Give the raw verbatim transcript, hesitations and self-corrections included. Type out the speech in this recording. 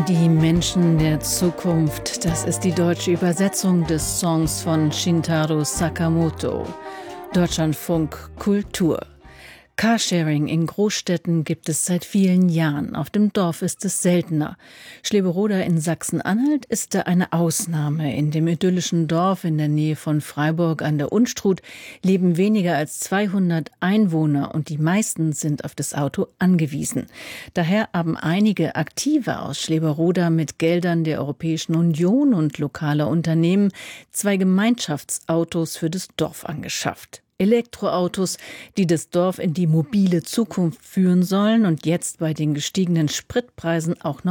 Die Menschen der Zukunft, das ist die deutsche Übersetzung des Songs von Shintaro Sakamoto. Deutschlandfunk Kultur. Carsharing in Großstädten gibt es seit vielen Jahren. Auf dem Dorf ist es seltener. Schleberoda in Sachsen-Anhalt ist da eine Ausnahme. In dem idyllischen Dorf in der Nähe von Freiburg an der Unstrut leben weniger als zweihundert Einwohner und die meisten sind auf das Auto angewiesen. Daher haben einige Aktive aus Schleberoda mit Geldern der Europäischen Union und lokaler Unternehmen zwei Gemeinschaftsautos für das Dorf angeschafft. Elektroautos, die das Dorf in die mobile Zukunft führen sollen und jetzt bei den gestiegenen Spritpreisen auch noch